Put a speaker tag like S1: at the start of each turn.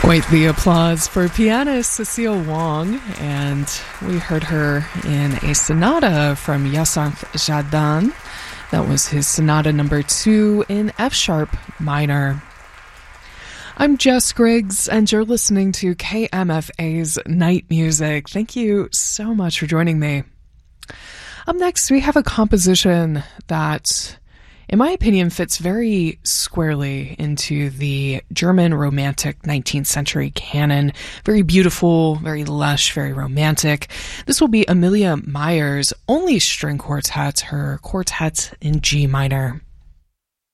S1: Quite the applause for pianist Cecile Wong, and we heard her in a sonata from Hyacinthe Jardin. That was his sonata number 2 in F-sharp minor. I'm Jess Griggs, and you're listening to KMFA's Night Music. Thank you so much for joining me. Up next, we have a composition that, in my opinion, fits very squarely into the German Romantic 19th century canon. Very beautiful, very lush, very romantic. This will be Amelia Mayer's only string quartet, her Quartet in G minor.